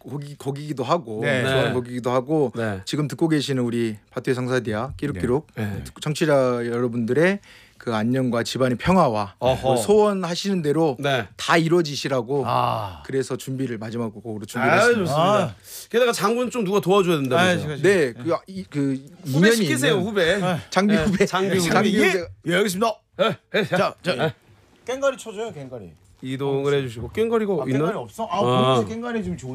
곡이기도 하고 네. 좋아하는 곡이기도 하고 네. 지금 듣고 계시는 우리 바투의 성사디아 끼룩끼룩 네. 청취자 여러분들의 그 안녕과 집안의 평화와 어허. 소원하시는 대로 네. 다 이루어지시라고 아. 그래서 준비를 마지막 곡으로 준비를 아 했습니다. 좋습니다. 게다가 장군 좀 누가 도와줘야 된다면서요. 네, 그 후배 인연이 시키세요 있는 후배. 장비 네, 후배, 장비 후배. 후배. 예, 알겠습니다. 자, 네. 깽가리 쳐줘요, 깽가리. 이동을 해주시고 깽거리가 깽가리 있나요? 없어? 깽가리 지금 좋은.